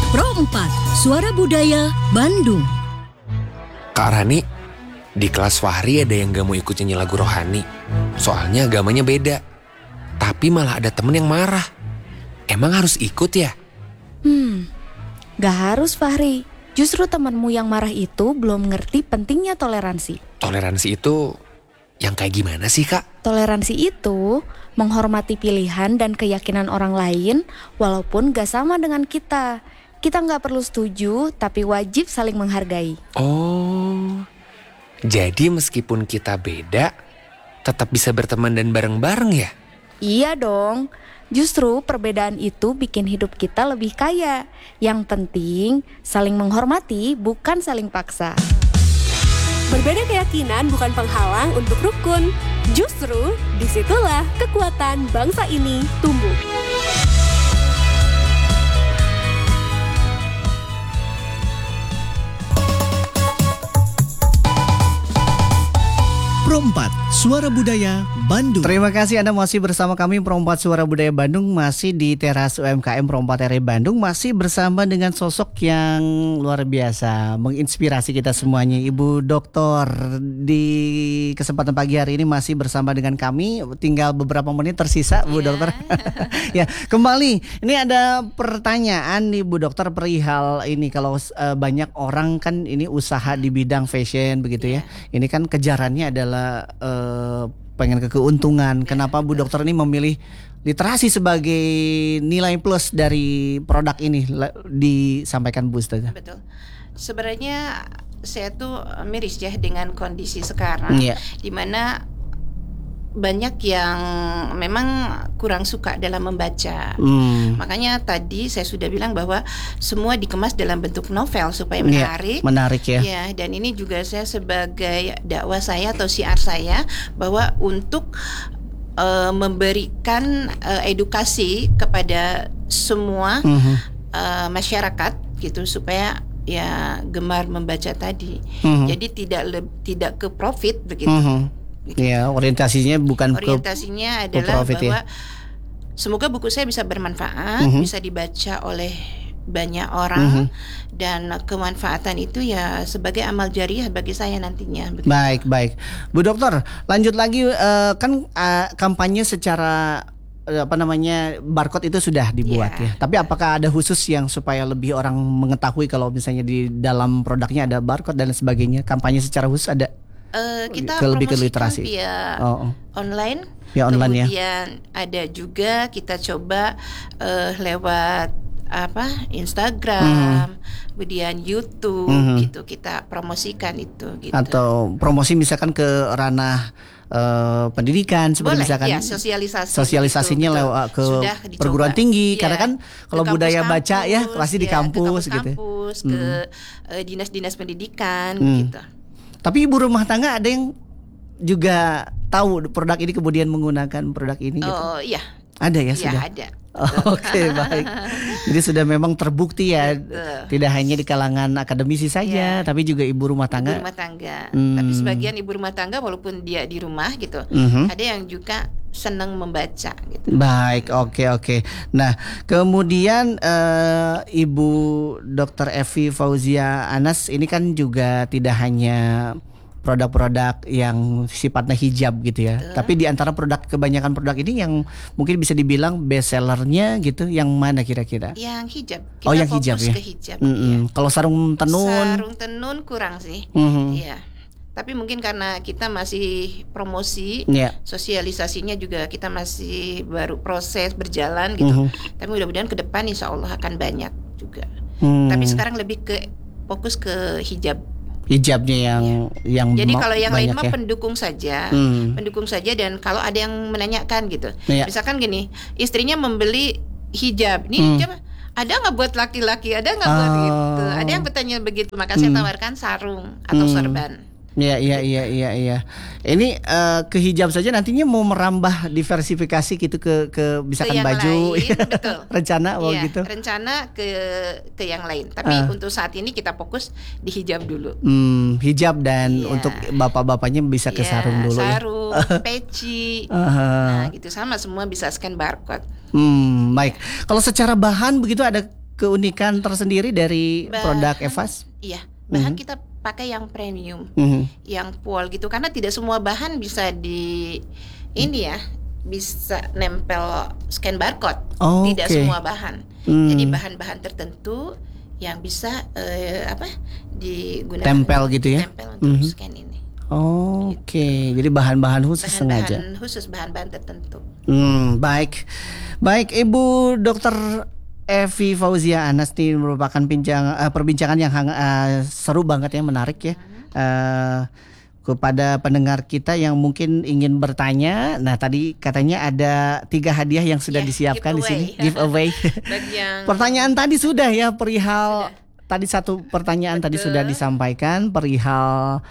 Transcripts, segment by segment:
Pro 4, Suara Budaya Bandung. Kak Rani, di kelas Fahri ada yang gak mau ikut nyanyi lagu rohani. Soalnya agamanya beda. Tapi malah ada temen yang marah. Emang harus ikut ya? Gak harus, Fahri. Justru temanmu yang marah itu belum ngerti pentingnya toleransi. Toleransi itu yang kayak gimana sih, Kak? Toleransi itu menghormati pilihan dan keyakinan orang lain walaupun gak sama dengan kita. Kita gak perlu setuju, tapi wajib saling menghargai. Oh, jadi meskipun kita beda, tetap bisa berteman dan bareng-bareng ya? Iya dong. Justru perbedaan itu bikin hidup kita lebih kaya. Yang penting saling menghormati, bukan saling paksa. Berbeda keyakinan bukan penghalang untuk rukun. Justru disitulah kekuatan bangsa ini tumbuh. Pro 4, Suara Budaya Bandung. Terima kasih Anda masih bersama kami Pro 4 Suara Budaya Bandung. Masih di teras UMKM Pro 4 RI Bandung. Masih bersama dengan sosok yang luar biasa, menginspirasi kita semuanya, Ibu Doktor. Di kesempatan pagi hari ini masih bersama dengan kami. Tinggal beberapa menit tersisa, Bu Dokter. Ya, kembali. Ini ada pertanyaan nih Bu Dokter perihal ini. Kalau banyak orang kan ini usaha di bidang fashion begitu ya. Ini kan kejarannya adalah pengen keuntungan. Kenapa Bu Dokter ini memilih literasi sebagai nilai plus dari produk ini disampaikan Bu Ustazah? Betul. Sebenarnya saya tuh miris ya dengan kondisi sekarang, di mana banyak yang memang kurang suka dalam membaca. Makanya tadi saya sudah bilang bahwa semua dikemas dalam bentuk novel supaya menarik. Menarik ya. Ya, dan ini juga saya sebagai dakwah saya atau syiar saya bahwa untuk memberikan edukasi kepada semua masyarakat gitu supaya ya gemar membaca tadi. Jadi tidak ke profit begitu. Gitu. Ya, orientasinya bukan orientasinya adalah bahwa semoga buku saya bisa bermanfaat, bisa dibaca oleh banyak orang, dan kemanfaatan itu ya sebagai amal jariah bagi saya nantinya. Begitu. Baik. Bu Dokter, lanjut lagi kan kampanye secara barcode itu sudah dibuat ya. Tapi apakah ada khusus yang supaya lebih orang mengetahui kalau misalnya di dalam produknya ada barcode dan sebagainya? Kampanye secara khusus ada? Kita promosikan literasi via online. Kemudian ada juga kita coba lewat Instagram, kemudian YouTube gitu kita promosikan itu gitu. Atau promosi misalkan ke ranah pendidikan seperti boleh, misalkan ya, sosialisasinya gitu, lewat ke perguruan tinggi karena kan kalau budaya baca ya pasti di kampus gitu. Ke dinas-dinas pendidikan gitu. Tapi ibu rumah tangga ada yang juga tahu produk ini kemudian menggunakan produk ini gitu? Oh iya. Ada ya sudah? Sudah? Ada. Oke, baik. Jadi sudah memang terbukti ya. Tidak hanya di kalangan akademisi saja, tapi juga ibu rumah tangga. Ibu rumah tangga. Tapi sebagian ibu rumah tangga walaupun dia di rumah gitu, ada yang juga senang membaca gitu. Baik, oke. Nah, kemudian Ibu Dr. Evi Fauzia Anas ini kan juga tidak hanya produk-produk yang sifatnya hijab gitu ya. Tapi di antara kebanyakan produk ini yang mungkin bisa dibilang best sellernya gitu, yang mana kira-kira? Yang hijab. Kita yang hijab ya. Ke hijab. Ya. Kalau sarung tenun? Sarung tenun kurang sih. Iya. Tapi mungkin karena kita masih promosi, sosialisasinya juga kita masih baru proses berjalan gitu. Tapi mudah-mudahan ke depan insya Allah akan banyak juga. Tapi sekarang lebih fokus ke hijabnya yang jadi kalau yang lain mah ya? pendukung saja dan kalau ada yang menanyakan gitu, misalkan gini, istrinya membeli hijab, ini hijab ada nggak buat laki-laki, ada nggak buat gitu, ada yang bertanya begitu, maka saya tawarkan sarung atau sorban. Iya. Ini ke hijab saja nantinya mau merambah diversifikasi gitu ke misalkan baju. Lain, betul. Rencana gitu. Rencana ke yang lain. Tapi untuk saat ini kita fokus di hijab dulu. Hijab dan untuk bapak-bapaknya bisa ke sarung dulu. Sarung, peci. Nah, gitu sama semua bisa scan barcode. Baik. Kalau secara bahan begitu ada keunikan tersendiri dari produk Evas? Iya, bahan kita pakai yang premium, yang pol gitu, karena tidak semua bahan bisa bisa nempel scan barcode. Tidak semua bahan. Jadi bahan-bahan tertentu yang bisa digunakan tempel gitu ya. Tempel untuk scan ini. Jadi bahan-bahan khusus sengaja. Bahan-bahan tertentu. Baik. Baik, Ibu Dr. Evi Fauzia Anas ini merupakan perbincangan yang seru banget ya, menarik ya. Kepada pendengar kita yang mungkin ingin bertanya, nah tadi katanya ada 3 hadiah yang sudah disiapkan di sini, giveaway. Pertanyaan tadi sudah ya, perihal tadi satu pertanyaan tadi sudah disampaikan, perihal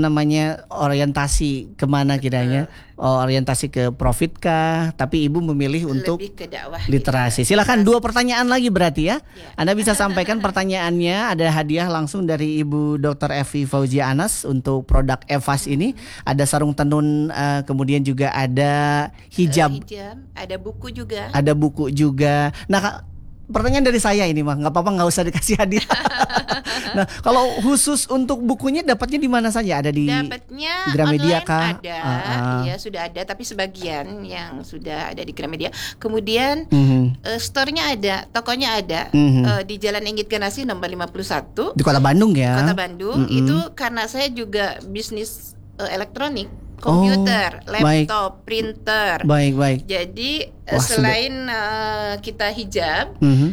orientasi kemana kiranya, orientasi ke profit kah? Tapi Ibu memilih untuk lebih ke dakwah, literasi. Silakan 2 pertanyaan lagi berarti ya. Anda bisa sampaikan pertanyaannya, ada hadiah langsung dari Ibu Dr. Evi Fauzia Anas untuk produk Evas ini. Ada sarung tenun, kemudian juga ada hijab, ada buku juga. Ada buku juga. Nah, pertanyaan dari saya ini mah, nggak apa-apa, nggak usah dikasih hadiah. Nah, kalau khusus untuk bukunya dapatnya di mana saja? Ada di Gramedia kah? Ada, ya sudah ada, tapi sebagian yang sudah ada di Gramedia. Kemudian store-nya ada, tokonya ada di Jalan Inggit Ganasih nomor 51 di Kota Bandung ya. Kota Bandung. Itu karena saya juga bisnis elektronik. Komputer, laptop, printer. Baik. Jadi selain kita hijab,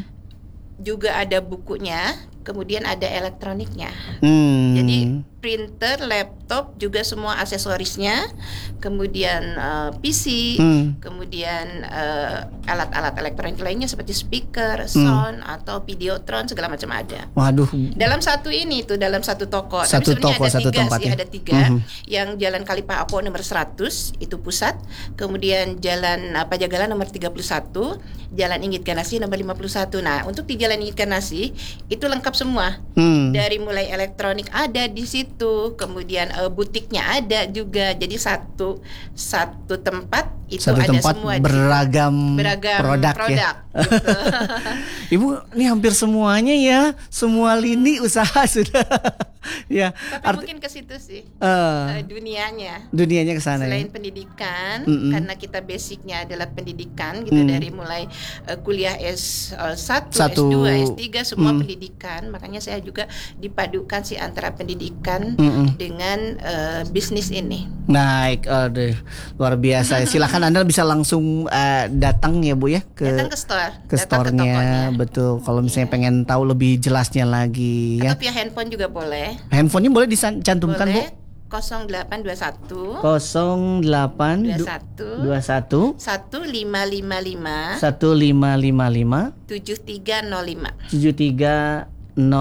juga ada bukunya, kemudian ada elektroniknya. Jadi printer, laptop, juga semua aksesorisnya, kemudian PC, kemudian alat-alat elektronik lainnya seperti speaker, sound atau videotron, segala macam ada. Waduh. Dalam satu toko. Satu toko, satu tempat ya. Ada 3. Yang Jalan Kalipa Apo nomor 100 itu pusat, kemudian Jalan Pajagalan nomor 31, Jalan Inggit Ganasih nomor 51. Nah, untuk di Jalan Inggit Ganasih itu lengkap semua. Dari mulai elektronik ada di situ, kemudian butiknya ada juga. Jadi satu tempat itu ada semua beragam produk ya. Gitu. Ibu, ini hampir semuanya ya, semua lini usaha sudah. Ya. Tapi mungkin ke situ sih. Dunianya ke sana. Selain pendidikan, karena kita basicnya adalah pendidikan gitu, dari mulai kuliah S1, S2, S3 semua pendidikan. Makanya saya juga dipadukan sih antara pendidikan dengan bisnis ini. Naik, luar biasa. Silakan Anda bisa langsung datang ya Bu ya, datang ke store. Ke store-nya, betul. Kalau misalnya pengen tahu lebih jelasnya lagi ya. Atau via handphone juga boleh. Handphonenya boleh dicantumkan boleh. Bu? 0821 1555 1555 7305.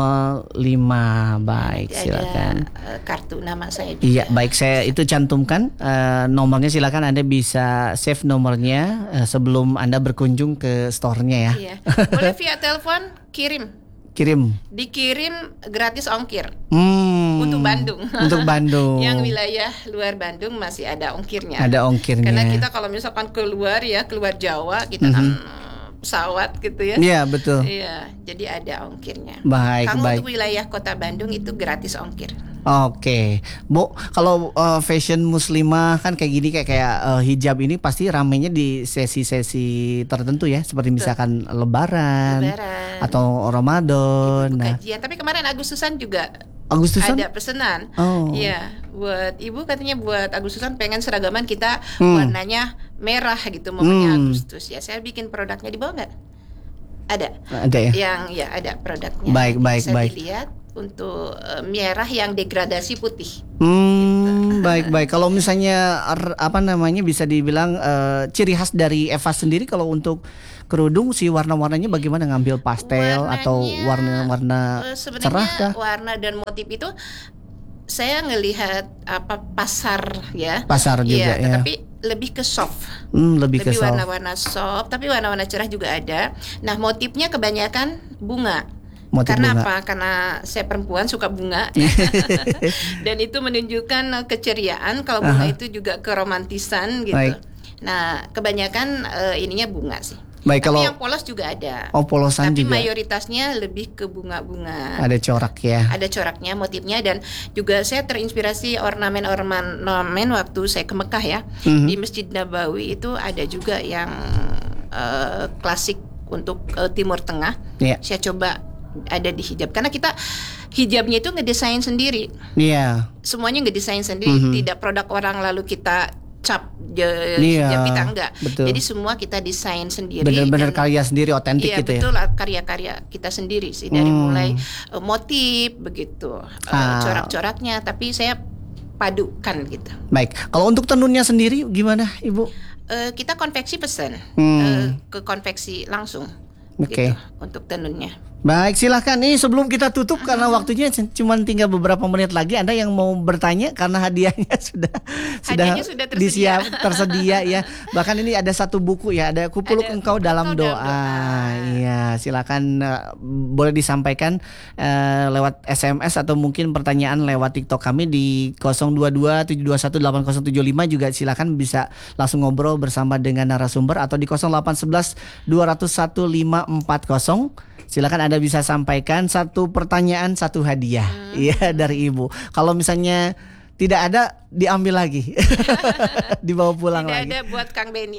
Baik, silakan. Kartu nama saya juga. Iya, baik, saya itu cantumkan nomornya. Silakan Anda bisa save nomornya sebelum Anda berkunjung ke store-nya ya. Iya. Boleh via telepon, dikirim gratis ongkir. Untuk Bandung. Untuk Bandung. Yang wilayah luar Bandung masih ada ongkirnya. Ada ongkirnya. Karena kita kalau misalkan keluar Jawa, kita kan pesawat gitu ya. Iya, betul. Iya, jadi ada ongkirnya. Baik. Untuk wilayah Kota Bandung itu gratis ongkir. Oke, Bu, kalau fashion muslimah kan kayak gini, kayak hijab ini pasti ramenya di sesi-sesi tertentu ya, seperti misalkan Lebaran atau Ramadan. Ibu kajian. Tapi kemarin Agustusan juga ada pesanan. Iya, buat Ibu katanya buat Agustusan pengen seragaman kita warnanya merah gitu, momennya Agustus. Ya, saya bikin produknya, di bawah nggak? Ada ya? Yang ada produknya. Baik. Lihat untuk merah yang degradasi putih. Baik. Kalau misalnya bisa dibilang ciri khas dari Evas sendiri kalau untuk kerudung si warna-warnanya bagaimana, ngambil pastel atau warna-warna cerah kah? Warna dan motif itu saya ngelihat pasar ya. Pasar juga ya. Tapi lebih ke soft. Lebih ke soft. Warna-warna soft, tapi warna-warna cerah juga ada. Nah, motifnya kebanyakan bunga. Karena apa? Karena saya perempuan suka bunga. Dan itu menunjukkan keceriaan. Kalau bunga itu juga keromantisan gitu. Baik. Nah, kebanyakan ininya bunga sih. Baik, Tapi kalau yang polos juga ada. Oh, polosan Tapi juga. mayoritasnya lebih ke bunga-bunga. Ada corak ya. Ada coraknya, motifnya, dan juga saya terinspirasi ornamen waktu saya ke Mekah ya. Di Masjid Nabawi itu ada juga yang klasik untuk Timur Tengah. Yeah. Saya coba ada di hijab karena kita hijabnya itu ngedesain sendiri. Iya. Semuanya ngedesain sendiri, tidak produk orang lalu kita cap hijab kita, enggak. Betul. Jadi semua kita desain sendiri. Benar-benar dan- karya sendiri, otentik Iya, gitu ya. betul, karya-karya kita sendiri sih, dari mulai motif begitu, corak-coraknya, tapi saya padukan gitu. Baik, kalau untuk tenunnya sendiri gimana Ibu? Kita konveksi pesan ke konveksi langsung. Oke. Gitu, untuk tenunnya. Baik, silahkan nih sebelum kita tutup karena waktunya cuma tinggal beberapa menit lagi. Anda yang mau bertanya karena hadiahnya Hadiahnya sudah tersedia. tersedia ya. Bahkan ini ada satu buku ya, ada Kupeluk Ada Engkau dalam Engkau Doa. dalam Doa. Iya, silakan boleh disampaikan lewat SMS atau mungkin pertanyaan lewat TikTok kami di 022 721 8075, juga silakan bisa langsung ngobrol bersama dengan narasumber, atau di 0811 201 540. Silakan Anda bisa sampaikan satu pertanyaan, satu hadiah ya dari Ibu. Kalau misalnya tidak ada, diambil lagi. Dibawa pulang Tidak lagi. ada buat Kang Benny.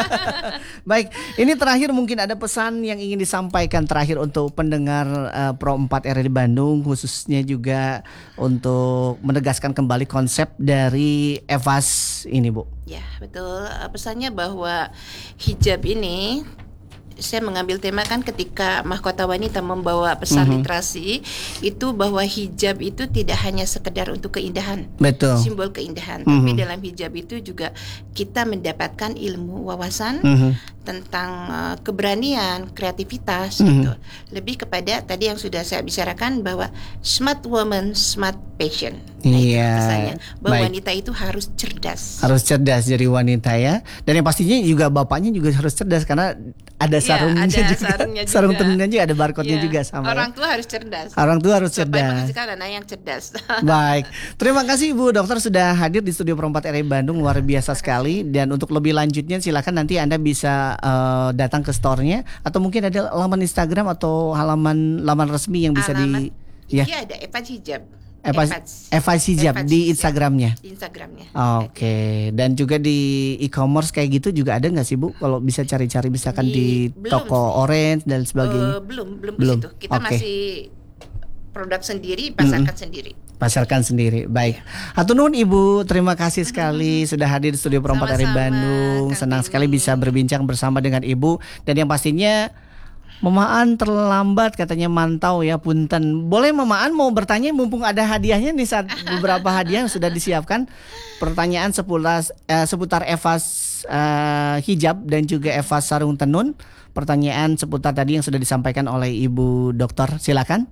Baik, ini terakhir mungkin ada pesan yang ingin disampaikan terakhir untuk pendengar Pro 4 RRI Bandung, khususnya juga untuk menegaskan kembali konsep dari EVAS ini, Bu. Ya, betul. Pesannya bahwa hijab ini, saya mengambil tema kan ketika Mahkota Wanita membawa pesan literasi itu, bahwa hijab itu tidak hanya sekedar untuk keindahan, Betul. simbol keindahan, tapi dalam hijab itu juga kita mendapatkan ilmu, wawasan tentang keberanian, kreativitas gitu. Lebih kepada tadi yang sudah saya bicarakan, bahwa smart woman, smart passion. Nah, itu Iya, pesannya, bahwa baik. wanita itu harus cerdas. Harus cerdas jadi wanita ya. Dan yang pastinya juga bapaknya juga harus cerdas karena ada sarungnya ada juga. sarungnya juga. Sarung tenunnya juga ada barcode-nya Iya, juga sama. orang Ya. tua harus cerdas. Orang tua harus Supaya cerdas. menghasilkan anak yang cerdas. Baik, terima kasih Ibu Dokter sudah hadir di Studio Pro 4 RRI Bandung, luar biasa sekali. Dan untuk lebih lanjutnya silakan nanti Anda bisa datang ke store-nya, atau mungkin ada laman Instagram atau laman resmi yang bisa Alamat, ya. Iya, ada Evan Hijab. EVAS Hijab di Instagramnya. Di Instagramnya. Oke, dan juga di e-commerce kayak gitu juga ada nggak sih Bu? Kalau bisa cari-cari misalkan di Belum toko sih. Orange dan sebagainya. Belum ke Belum. situ. Kita Oke. masih produk sendiri, pasarkan sendiri. Pasarkan sendiri. Baik. Hatur nuhun Ibu, terima kasih sekali sudah hadir di Studio Pro 4 RRI Sama-sama, Bandung. Kang Senang Benny. sekali bisa berbincang bersama dengan Ibu, dan yang pastinya Mamaan terlambat katanya, mantau ya, punten. Boleh Mamaan mau bertanya mumpung ada hadiahnya nih, saat beberapa hadiah yang sudah disiapkan. Pertanyaan seputar EVAS hijab dan juga EVAS sarung tenun. Pertanyaan seputar tadi yang sudah disampaikan oleh Ibu Dokter, silakan.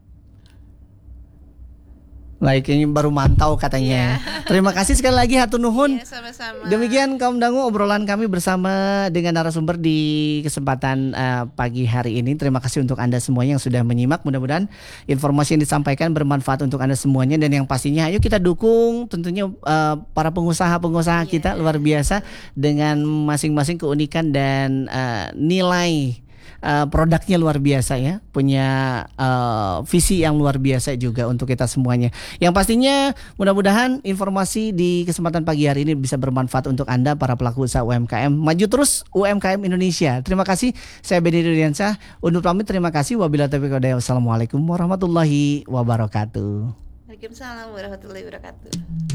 Baik, ini baru mantau katanya. Terima kasih sekali lagi, hatur nuhun. Iya, sama-sama. Demikian kaum dangu obrolan kami bersama dengan narasumber di kesempatan pagi hari ini. Terima kasih untuk Anda semuanya yang sudah menyimak. Mudah-mudahan informasi yang disampaikan bermanfaat untuk Anda semuanya, dan yang pastinya ayo kita dukung tentunya para pengusaha-pengusaha kita luar biasa dengan masing-masing keunikan dan nilai produknya luar biasa ya, punya visi yang luar biasa juga untuk kita semuanya. Yang pastinya mudah-mudahan informasi di kesempatan pagi hari ini bisa bermanfaat untuk Anda para pelaku usaha UMKM. Maju terus UMKM Indonesia. Terima kasih. Saya Benny Rudiansyah undur pamit. Terima kasih. Wabillahi taufiq wal hidayah. Wassalamualaikum warahmatullahi wabarakatuh. Waalaikumsalam warahmatullahi wabarakatuh.